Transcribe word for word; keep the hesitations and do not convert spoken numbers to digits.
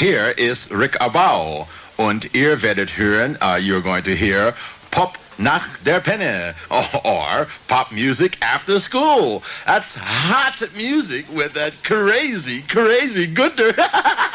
Here ist Rick Abau und ihr werdet hören, uh, you're going to hear Pop nach der Penne or, or Pop Music After School. That's hot music with that crazy, crazy good